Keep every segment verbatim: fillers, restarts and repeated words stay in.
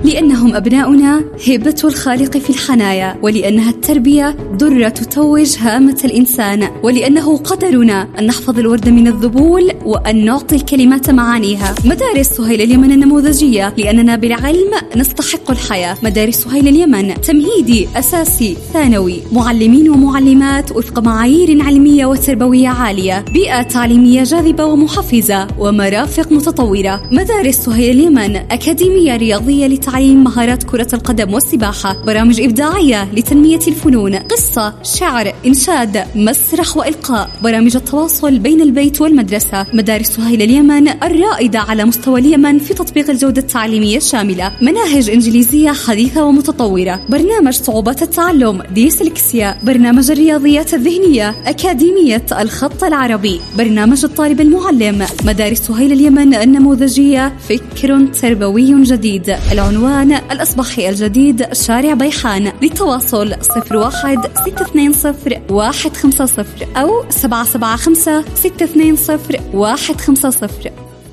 لأنهم أبناؤنا هبة الخالق في الحنايا، ولأنها التربية درة تتوج هامة الإنسان، ولأنه قدرنا أن نحفظ الورد من الذبول وأن نعطي الكلمات معانيها. مدارس سهيل اليمن النموذجية، لأننا بالعلم نستحق الحياة. مدارس سهيل اليمن تمهيدي، أساسي، ثانوي، معلمين ومعلمات وفق معايير علمية وتربوية عالية، بيئة تعليمية جاذبة ومحفزة، ومرافق متطورة. مدارس سهيل اليمن أكاديمية رياضية لتعليم مهارات كرة القدم والسباحة، برامج إبداعية لتنمية الفنون، قصة، شعر، إنشاد، مسرح وإلقاء، برامج التواصل بين البيت والمدرسة. مدارس سهيل اليمن الرائدة على مستوى اليمن في تطبيق الجودة التعليمية الشاملة، مناهج إنجليزية حديثة ومتطورة، برنامج صعوبات التعلم ديسلكسيا، برنامج الرياضيات الذهنية، أكاديمية الخط العربي، برنامج الطالب المعلم. مدارس سهيل اليمن النموذجية، فكر تربوي جديد. العنوان الأصبحي الجديد، شارع بيحان. للتواصل صفر واحد ستة اثنين صفر واحد خمسة صفر أو سبعة سبعة خمسة ستة اثنين صفر واحد خمسة صفر.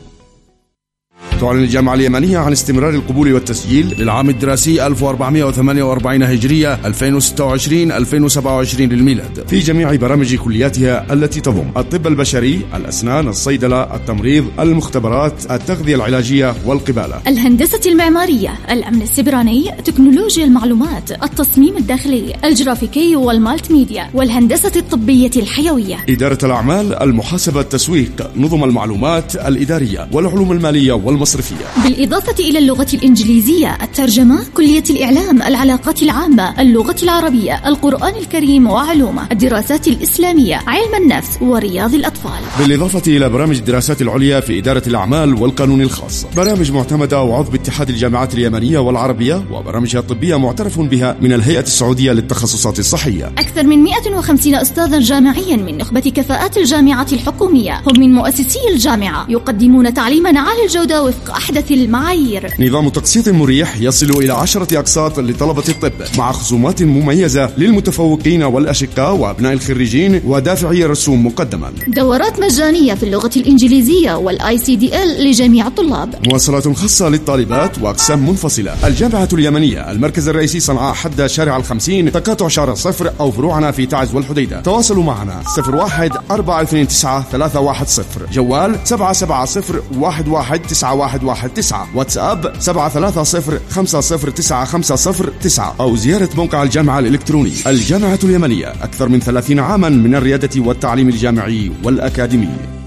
تعلن الجامعة اليمنية عن استمرار القبول والتسجيل للعام الدراسي ألف وأربعمائة وثمانية وأربعين هجرية ألفين وستة وعشرين ألفين وسبعة وعشرين للميلاد في جميع برامج كلياتها التي تضم الطب البشري، الأسنان، الصيدلة، التمريض، المختبرات، التغذية العلاجية والقبالة، الهندسة المعمارية، الأمن السيبراني، تكنولوجيا المعلومات، التصميم الداخلي، الجرافيكي والمالتي ميديا، والهندسة الطبية الحيوية، إدارة الأعمال، المحاسبة، التسويق، نظم المعلومات الإدارية والعلوم المالية والمصرفية، بالإضافة إلى اللغة الإنجليزية، الترجمة، كلية الإعلام، العلاقات العامة، اللغة العربية، القرآن الكريم وعلومه، الدراسات الإسلامية، علم النفس ورياض الأطفال، بالإضافة إلى برامج الدراسات العليا في إدارة الأعمال والقانون الخاص، برامج معتمدة وعضو اتحاد الجامعات اليمنية والعربية، وبرامجها الطبية معترف بها من الهيئة السعودية للتخصصات الصحية. أكثر من مئة وخمسين أستاذا جامعيا من نخبة كفاءات الجامعات الحكومية، هم من مؤسسي الجامعة، يقدمون تعليما عالي الجودة وفق أحدث المعايير. نظام تقسيط مريح يصل إلى عشرة أقساط لطلبة الطب، مع خصومات مميزة للمتفوقين والأشقاء وأبناء الخريجين ودافعي الرسوم مقدما. دورات مجانية في اللغة الإنجليزية والآي سي دي إل لجميع الطلاب. مواصلات خاصة للطالبات وأقسام منفصلة. الجامعة اليمنية، المركز الرئيسي صنعاء حد شارع الخمسين، تقاطع شارع صفر، أو فروعنا في تعز والحديدة. تواصلوا معنا صفر واحد أربعة اثنين تسعة ثلاثة واحد صفر، جوال سبعة سبعة صفر واحد واحد تسعة واحد واحد تسعة، واتساب سبعة ثلاثة صفر خمسة صفر تسعة خمسة صفر تسعة، أو زيارة موقع الجامعة الإلكتروني. الجامعة اليمنية، أكثر من ثلاثين عاما من الريادة والتعليم الجامعي والأكاديمي.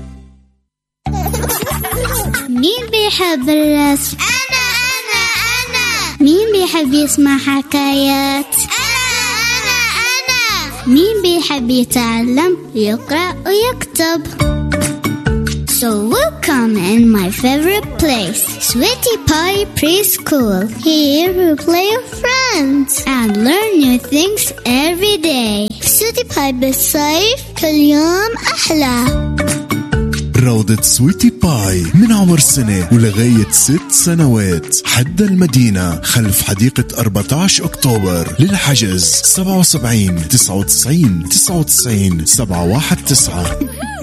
مين بيحب الرسم؟ أنا أنا أنا. مين بيحب يسمع حكايات؟ أنا أنا أنا. مين بيحب يتعلم يقرأ ويكتب؟ So welcome in my favorite place, Sweetie Pie Preschool. Here we play with friends and learn new things every day. Sweetie Pie بالصيف كل يوم أحلى. روضة سويتي باي من عمر سنة ولغاية ست سنوات، حد المدينة خلف حديقة أربعة عشر أكتوبر. للحجز سبعة وسبعين تسعة وتسعين تسعة وتسعين سبعة واحد تسعة.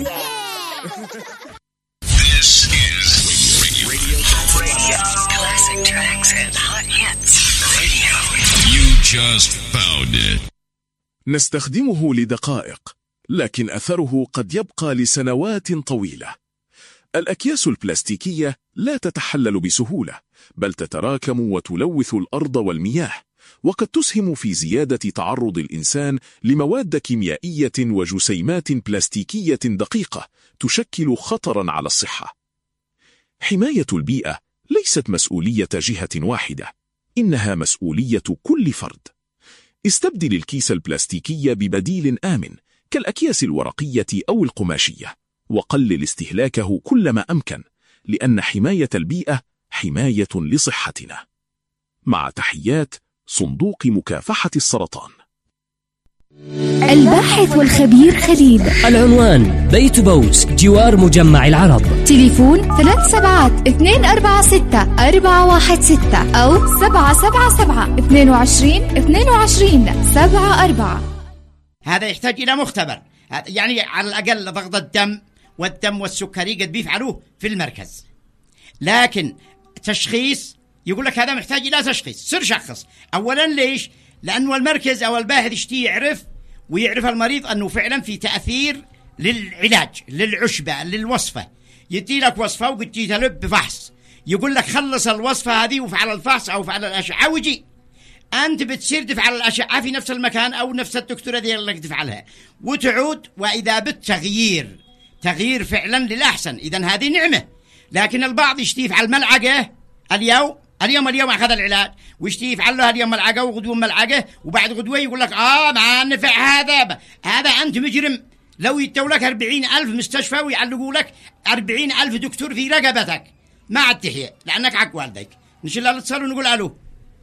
Just found it. نستخدمه لدقائق، لكن أثره قد يبقى لسنوات طويلة. الأكياس البلاستيكية لا تتحلل بسهولة، بل تتراكم وتلوث الأرض والمياه، وقد تسهم في زيادة تعرض الإنسان لمواد كيميائية وجسيمات بلاستيكية دقيقة تشكل خطرا على الصحة. حماية البيئة ليست مسؤولية جهة واحدة، إنها مسؤولية كل فرد. استبدل الكيس البلاستيكي ببديل آمن كالأكياس الورقية أو القماشية، وقلل استهلاكه كلما أمكن، لأن حماية البيئة حماية لصحتنا. مع تحيات صندوق مكافحة السرطان. الباحث والخبير خليل. العنوان بيت بوس جوار مجمع العرب. تليفون ثلاث سبعات اثنين أربعة ستة أربعة واحد ستة أو سبعة سبعة سبعة اثنين وعشرين اثنين وعشرين سبعة أربعة. هذا يحتاج إلى مختبر، يعني على الأقل ضغط الدم والدم والسكري قد بيفعلوه في المركز، لكن تشخيص يقول لك هذا محتاج إلى تشخيص، سر شخص. أولا ليش؟ لأنه المركز أو الباحث يشتي يعرف ويعرف المريض أنه فعلا في تأثير للعلاج، للعشبة، للوصفة. يدي لك وصفة وقد جيت له بفحص، يقول لك خلص الوصفة هذه وفعل الفحص أو فعل الأشعة ويجي أنت بتصير تفعل الأشعة في نفس المكان أو نفس الدكتورة دي اللي تفعلها وتعود، وإذا بالتغيير تغيير فعلا للأحسن، إذن هذه نعمة. لكن البعض يشتي يفعل ملعقة اليوم اليوم اليوم أخذ العلاج ويشتي يفعل له اليوم ملعقة وغدوة ملعقة وبعد غدوة يقول لك آه ما نفع هذا. هذا أنت مجرم. لو يتوا لك أربعين ألف مستشفى ويعلقوا لك أربعين ألف دكتور في رقبتك ما عاد تحيا لأنك عق والديك. نشيل الاتصال ونقول ألو.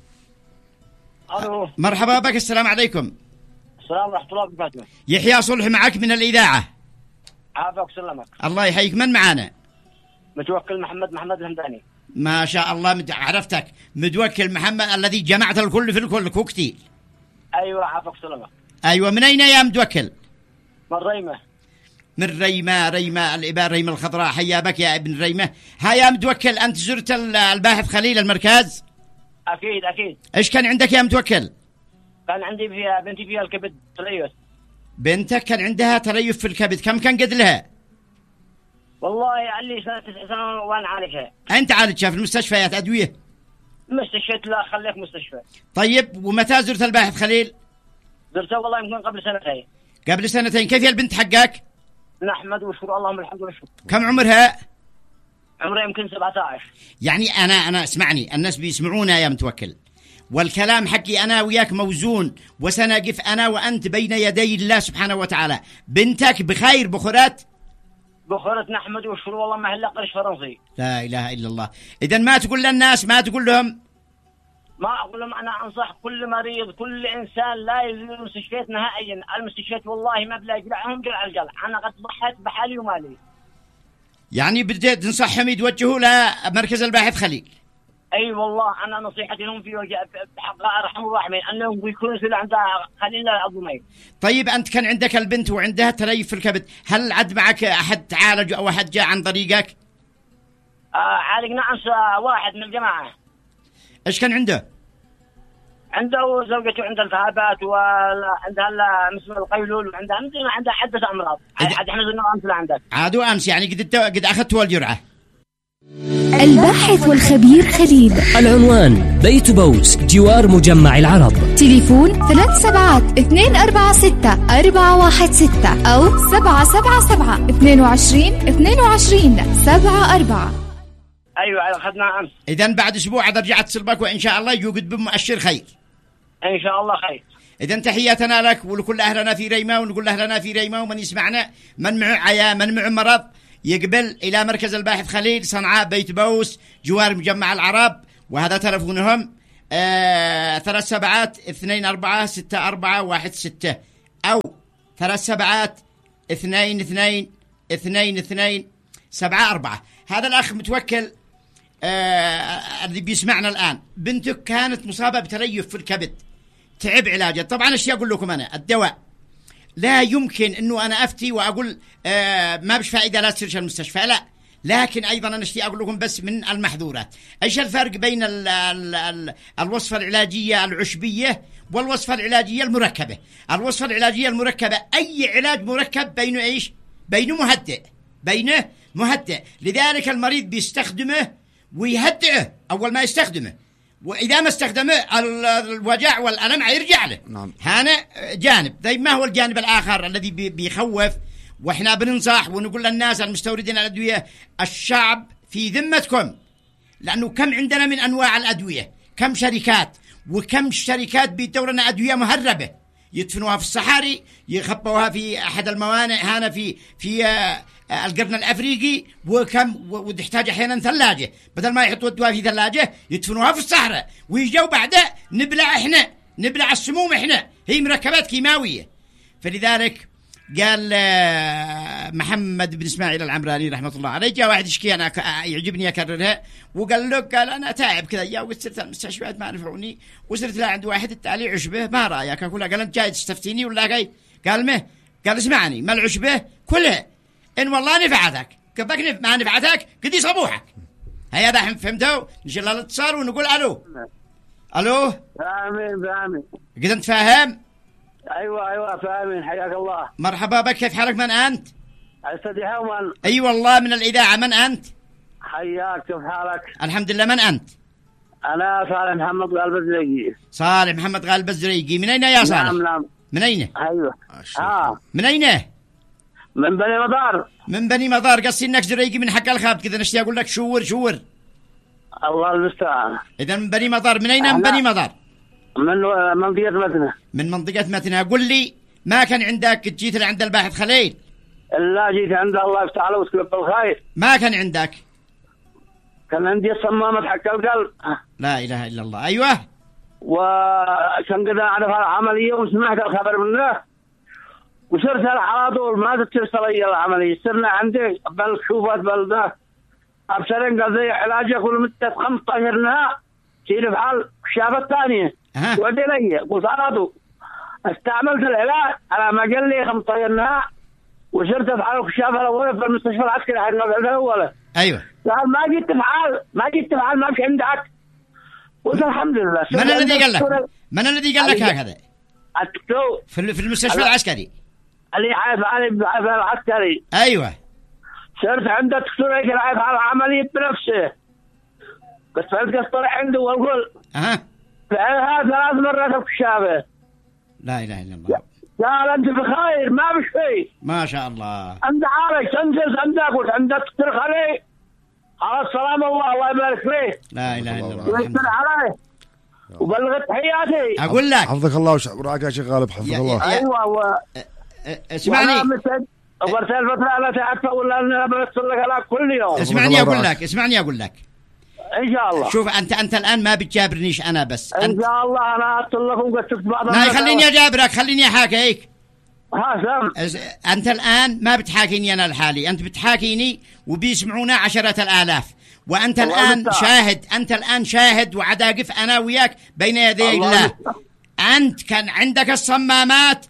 ألو. مرحبا بك. السلام عليكم. السلام ورحمة الله وبركاته. يحيى صلح معك من الإذاعة. عافاك وسلمك. الله يحييك. من معانا؟ متوكل محمد محمد الهمداني. ما شاء الله مد... عرفتك متوكل محمد الذي جمعت الكل في الكل كوكتيل. أيوة عافاك وسلمك. أيوة من أين يا متوكل؟ من ريمة. من ريمة. ريمة الإبار ريمة الخضراء. حيا بك يا ابن ريمة. ها يا متوكل أنت زرت الباحث خليل المركز؟ أكيد أكيد. إيش كان عندك يا متوكل؟ كان عندي فيها بنتي فيها الكبد تليف. بنتك كان عندها تليف في الكبد، كم كان قد لها؟ والله علي سنة تسع سنوات وأنا عالجها. أنت عالجها في المستشفيات أدوية؟ مستشفيات لا خليك مستشفى. طيب ومتى زرت الباحث خليل؟ زرته والله يمكن قبل سنتين. قبل سنتين. كيف هي البنت حقك؟ نحمد وشكر اللهم الحمد والشكر. كم عمرها؟ عمرها يمكن سبعة عشر. يعني أنا أنا اسمعني، الناس بيسمعونا يا متوكل، والكلام حقي أنا وياك موزون، وسنقف أنا وأنت بين يدي الله سبحانه وتعالى. بنتك بخير بخورات؟ بخورات نحمد وشكر والله ما هلا قرش فرنسي. لا إله إلا الله. إذن ما تقول للناس، ما تقول لهم؟ ما أقول لهم. أنا أنصح كل مريض كل إنسان لا يزور المستشفيات نهائيا. المستشفيات والله ما بلا يقلعهم قلع القلع. أنا قد ضحيت بحالي ومالي. يعني بديت تنصحهم يتوجهوا لمركز الباحث خليل؟ أي أيوة والله أنا نصيحتي لهم في وجه بحق أرحم الراحمين أنهم يكونوا سلا عندها خليل العظمين. طيب أنت كان عندك البنت وعندها تليف في الكبد، هل عد معك أحد تعالج أو أحد جاء عن طريقك؟ آه عالجنا عن واحد من الجماعة. إيش كان عنده؟ عنده زوجته عندها التهابات وعندها مثل القيلول وعندها عندها عدة أمراض. عاد احنا زرنا أمس عندك. عادوا أمس يعني قد قد أخذتوا الجرعة. الباحث والخبير خليل. العنوان بيت بوس جوار مجمع العرب. تليفون ثلاث سبعات اثنين أربعة ستة أربعة واحد ستة أو سبعة سبعة سبعة اثنين وعشرين اثنين وعشرين سبعة أربعة. أيوة أخذنا أمس. إذن بعد أسبوع عاد رجعت تصلبك وإن شاء الله يوجد بمؤشر خير. إن شاء الله خير. إذن تحياتنا لك ولكل أهلنا في ريمة، ونقول أهلنا في ريمة ومن يسمعنا من معه عيا من معه مرض يقبل إلى مركز الباحث خليل صنعاء بيت بوس جوار مجمع العرب. وهذا تلفونهم آه ثلاث سبعات اثنين أربعة ستة أربعة واحد ستة أو ثلاث سبعات اثنين اثنين اثنين اثنين سبعة أربعة. هذا الأخ متوكل آه اللي بيسمعنا الآن بنتك كانت مصابة بتليف في الكبد، تعب علاجها. طبعا الشيء أقول لكم أنا الدواء لا يمكن أنه أنا أفتي وأقول آه ما بش فائدة لا تسيرش المستشفى، لا. لكن أيضا أنا اشتي أقول لكم بس من المحظورات. إيش الفرق بين ال ال ال الوصفة العلاجية العشبية والوصفة العلاجية المركبة؟ الوصفة العلاجية المركبة أي علاج مركب بينه إيش؟ بينه مهدئ، بينه مهدئ، لذلك المريض بيستخدمه ويهدئه أول ما يستخدمه، وإذا ما استخدمه الوجع والألم يرجع له. نعم. هنا جانب. طيب ما هو الجانب الآخر الذي بيخوف؟ وإحنا بننصح ونقول للناس المستوردين الأدوية الشعب في ذمتكم، لأنه كم عندنا من أنواع الأدوية، كم شركات وكم شركات بيدورنا أدوية مهربة يدفنوها في الصحاري، يخبوها في أحد الموانئ هنا في في القرن الأفريقي، وكم وتحتاج أحيانا ثلاجة، بدل ما يحطوا الدواء في ثلاجة يدفنوها في الصحراء، ويجوا بعدها نبلع إحنا نبلع السموم إحنا، هي مركبات كيماوية. فلذلك قال محمد بن إسماعيل العمراني رحمة الله عليه، جاء واحد يشكي أنا يعجبني أكررها، وقال له قال أنا تعب كذا يا وصرت المستشفيات ما نفعوني، وصرت لا عند واحد التالي عشبه ما رأيك؟ أقول قال أنت جاي تستفتيني ولا جاي؟ قال ما قال اسمعني ما العشبه كلها إن والله نفعتك كبك ما نفعتك قد يصبوحك. هيا دحين فهمتوا؟ نشيل الاتصال ونقول الو. الو فاهمين فاهمين. قد انت فاهم؟ ايوه ايوه فاهمين. حياك الله. مرحبا بك، كيف حالك؟ من انت؟ استاذ هومان. اي أيوة والله من الاذاعه. من انت؟ حياك، كيف حالك؟ الحمد لله. من انت؟ انا صالح محمد غالب الزريقي. صالح محمد غالب الزريقي. من اين يا صالح؟ نعم نعم. من اين؟ ايوه اه من اين؟ من بني مطار. من بني مطار. قصدي انك زريقي من حق الخابط كذا، نشتي اقول لك شور شور. الله المستعان. اذا من بني مطار. من اين من بني مطار؟ من منطقة متنة. من منطقة متنة. قل لي، ما كان عندك جيت لعند الباحث خليل؟ لا جيت عند الله يفتح عليه وسكب بالخير. ما كان عندك؟ كان عندي الصمامة حق القلب. لا اله الا الله. ايوه. وكان قد اعرف العملية وسمعت الخبر منه وصرت على طول ما تتصل لي العملية. صرنا عندي بالشوفات بلده ابصرين قضية علاجه كل مدة خمسة عشر نهار تصير بحال الشافة الثانية. أه. ودي لي قلت على طول استعملت العلاج على ما قال لي خمسة عشر نهار وصرت بحال الشافة الأولى في المستشفى العسكري حق النبع الأولى. أيوه. قال ما جيت بحال ما جيت بحال ما في عندك. قلت الحمد لله. من الذي قال لك؟ من الذي قال لك هكذا؟ الدكتور في في المستشفى العسكري. اللي عارف علي العسكري. ايوه. صرت عند الدكتور يقول عارف على العمليه بنفسه. بس فلت طلع عنده واقول اها فعلها ثلاث مرات الكشافه. لا اله الا الله. قال انت بخير ما بش شيء. ما شاء الله. انت عارف تنزل عندك قلت عند الدكتور خلي على السلام الله الله يبارك فيه. لا اله الا الله. ويستر عليه وبلغت تحياتي. اقول لك حفظك الله وراك يا شيخ غالب. حفظك الله. ايوه و... اسمعني. وقلت الفترة لا تعرف ولا أنا برسل لك على كل يوم. اسمعني أقول لك اسمعني أقول لك إن شاء الله. شوف أنت أنت الآن ما بتجابرنيش أنا بس. إن أنت... شاء الله أنا أقول لكم قد شفت بعض. لا خليني أجابرك، خليني أحاكيك. ها سام. أنت الآن ما بتحاكيني أنا لحالي، أنت بتحاكيني وبيسمعونا عشرة الآلاف، وأنت الآن بتاع. شاهد. أنت الآن شاهد وعداقف أنا وياك بين يدي الله, الله. أنت كان عندك الصمامات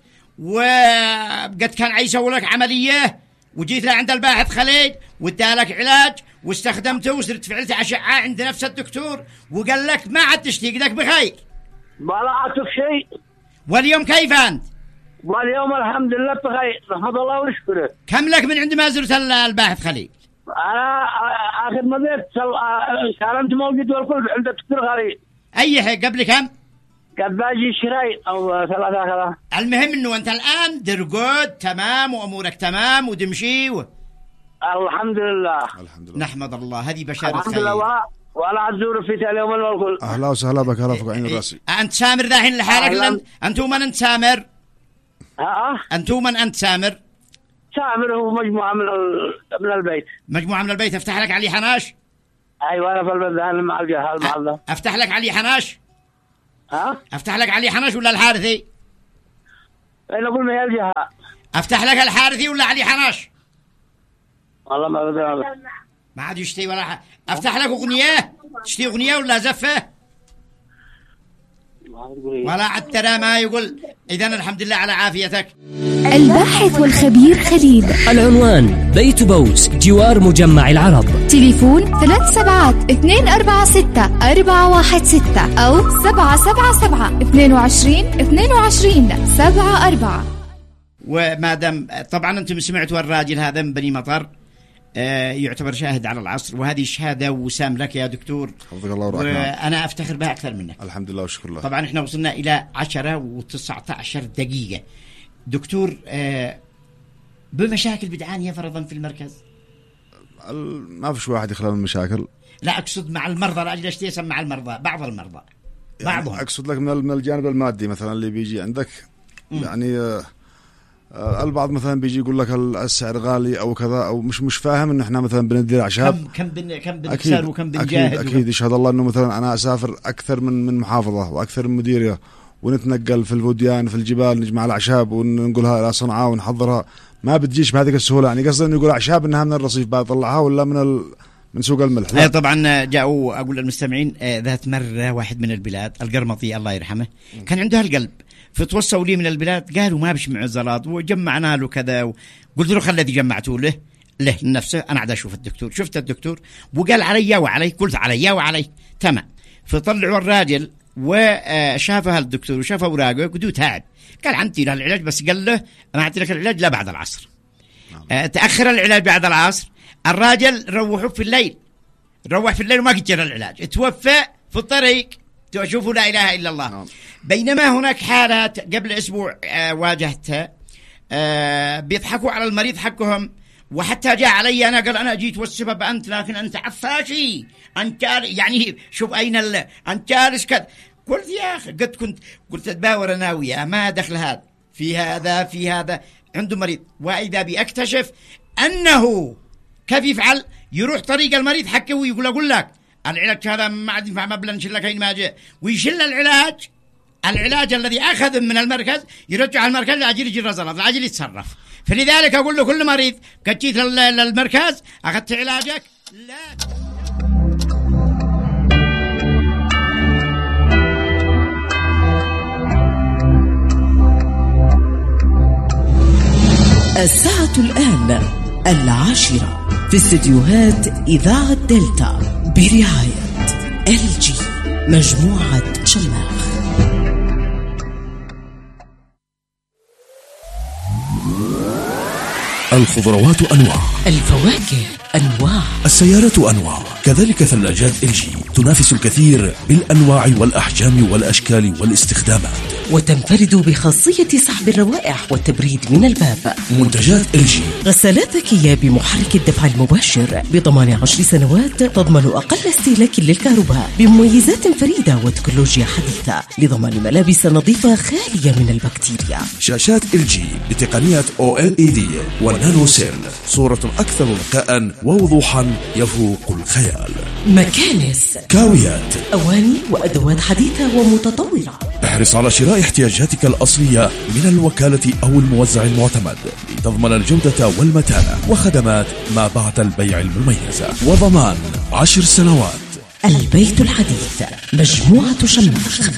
وقد كان عايز يسوي لك عمليه وجيت لعند الباحث خليل وادالك علاج واستخدمته وصرت فعلت اشعه عند نفس الدكتور وقال لك ما عاد تشتيق لك بخير. ما عادتك شيء. واليوم كيف انت؟ واليوم الحمد لله بخير نحمد الله ونشكره. كم لك من عند ما زرت الباحث خليل؟ انا اخر ما زرت كانت موجود والكل عند الدكتور خليل. اي حق قبل كم؟ قد باجي شراي او ثلاثة كذا. المهم انه انت الان درقود تمام وامورك تمام وتمشي و... الحمد لله. الحمد لله. نحمد الله. هذه بشارة خير. الحمد لله. ولا عزور في اليوم والكل. اهلا وسهلا بك. هلا فوق عين راسي. انت سامر ذاهن لحالك لن... انتو من انت سامر؟ ها انتو من انت سامر؟ سامر هو مجموعة من ال... من البيت. مجموعة من البيت. افتح لك علي حناش؟ ايوه انا في البيت مع الجهال مع الله. افتح لك علي حناش؟ ها؟ افتح لك علي حنش ولا الحارثي؟ انا اقول ما هي الجهه. افتح لك الحارثي ولا علي حنش؟ والله ما بدي ما عاد يشتي ولا ح... افتح لك اغنيه؟ تشتي اغنيه ولا زفه؟ ولا عاد ترى ما يقول. اذا الحمد لله على عافيتك. الباحث والخبير خليل. العنوان بيت بوس جوار مجمع العرب. تليفون ثلاث سبعات اثنين أربعة ستة أربعة واحد ستة أو سبعة سبعة سبعة اثنين وعشرين اثنين وعشرين سبعة أربعة. وما دام طبعا انتم سمعتوا الراجل هذا من بني مطر آه يعتبر شاهد على العصر، وهذه الشهاده وسام لك يا دكتور. حفظك الله وراك. وانا افتخر بها اكثر منك. الحمد لله وشكر الله. طبعا احنا وصلنا الى عشرة وتسعة عشر دقيقه. دكتور آه بمشاكل بتعانيها فرضا في المركز؟ ما فيش واحد يخلى من المشاكل. لا اقصد مع المرضى. لا ليش تسمى مع المرضى؟ بعض المرضى يعني بعضهم. اقصد لك من الجانب المادي مثلا اللي بيجي عندك م. يعني آه البعض مثلا بيجي يقول لك السعر غالي او كذا او مش مش فاهم انه احنا مثلا بندير اعشاب. كم كم بن كم بنكسر وكم بنجاهد. اكيد اكيد يشهد الله انه مثلا انا اسافر اكثر من من محافظه واكثر من مديريه ونتنقل في الوديان في الجبال نجمع الاعشاب وننقلها الى صنعاء ونحضرها. ما بتجيش بهذه السهوله. يعني قصدي انه يقول اعشاب انها من الرصيف بطلعها ولا من ال... من سوق الملح. لا. طبعا جاءوا اقول للمستمعين ذات مره واحد من البلاد القرمطي الله يرحمه كان عنده القلب، فتوصلوا لي من البلاد قالوا ما بش معزلات وجمعنا له كذا و... قلت له خلي الذي جمعتوا له له لنفسه أنا عاد أشوف الدكتور. شفت الدكتور وقال علي وعلي، قلت علي وعلي تمام. فطلعوا الراجل وشافها الدكتور وشاف أوراقه قدو تعب، قال عندي له العلاج بس قال له أنا أعطي لك العلاج لا بعد العصر. آه تأخر العلاج بعد العصر، الراجل روحوه في الليل، روح في الليل وما كتير العلاج، توفى في الطريق. تشوفوا لا إله إلا الله. نعم. بينما هناك حالات قبل أسبوع آه واجهتها آه بيضحكوا على المريض حقهم، وحتى جاء علي أنا قال أنا جيت والسبب أنت، لكن أنت عفاشي أنت يعني شوف أين ال... أنت جالس كذا. قلت يا أخي قد كنت قلت أتباور أنا وياه ما دخل هذا في هذا في هذا عنده مريض، وإذا بيكتشف أنه كيف يفعل، يروح طريق المريض حقه ويقول أقول لك العلاج هذا ما عاد ينفع، ما بلا نشيل لك أين ما جاء، ويشيل العلاج العلاج الذي أخذ من المركز يرجع المركز لأجل يجي الرزلات لأجل يتصرف. فلذلك أقول له كل مريض قد جيت للمركز أخذت علاجك لا. الساعة الآن العاشرة في استديوهات إذاعة دلتا برعاية إل جي مجموعة شماخ. الخضروات أنواع، الفواكه أنواع، السيارات أنواع، كذلك ثلاجات إل جي تنافس الكثير بالأنواع والأحجام والأشكال والاستخدامات، وتنفرد بخاصية سحب الروائح والتبريد من الباب. منتجات إل جي: غسالات ذكية بمحرك الدفع المباشر بضمان عشر سنوات، تضمن أقل استهلاك للكهرباء بمميزات فريدة وتكنولوجيا حديثة لضمان ملابس نظيفة خالية من البكتيريا. شاشات إل جي بتقنية أو إل إي دي والنانو سيل، صورة أكثر نقاء ووضوحا يفوق الخيال. مكانس، كاويات، أواني وأدوات حديثة ومتطورة. احرص على شراء احتياجاتك الأصلية من الوكالة أو الموزع المعتمد لتضمن الجودة والمتانة وخدمات ما بعد البيع المميزة وضمان عشر سنوات. البيت الحديث مجموعة شماخ.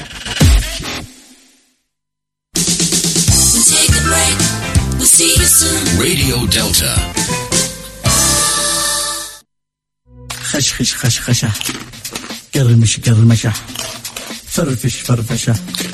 راديو دلتا. خشخش خشخشة، قرمش قرمشة، فرفش فرفشة،